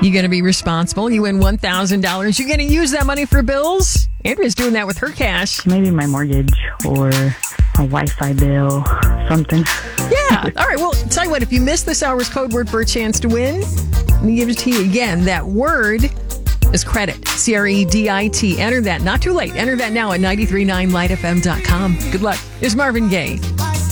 You going to be responsible? You win $1,000. You going to use that money for bills? Andrea's doing that with her cash. Maybe my mortgage or a Wi-Fi bill, something. Yeah. All right. Well, tell you what, if you missed this hour's code word for a chance to win, let me give it to you again. That word is credit. CREDIT. Enter that. Not too late. Enter that now at 939lightfm.com. Good luck. Here's Marvin Gaye.